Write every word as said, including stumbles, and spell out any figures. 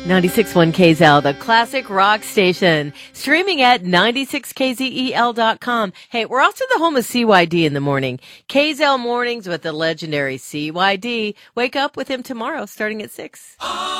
ninety-six point one K Z L, the classic rock station. Streaming at ninety-six K Z E L dot com. Hey, we're off to the home of C Y D in the morning. K Z L Mornings with the legendary C Y D. Wake up with him tomorrow starting at six.